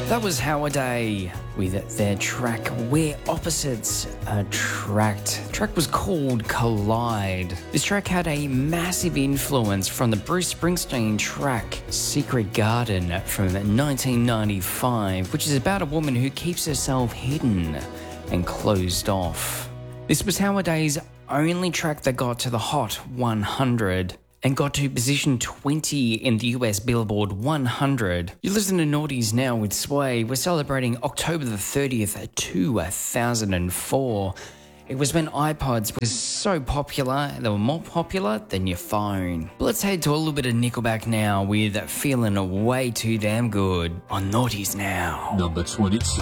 That was Howard with their track Where Opposites Attract. The track was called Collide. This track had a massive influence from the Bruce Springsteen track Secret Garden from 1995, which is about a woman who keeps herself hidden and closed off. This was Howard's only track that got to the Hot 100 and got to position 20 in the US Billboard 100. You listen to Naughties Now with Sway. We're celebrating October the 30th, 2004. It was when iPods were so popular, they were more popular than your phone. But let's head to a little bit of Nickelback now with Feeling Way Too Damn Good on Naughties Now. Number 22.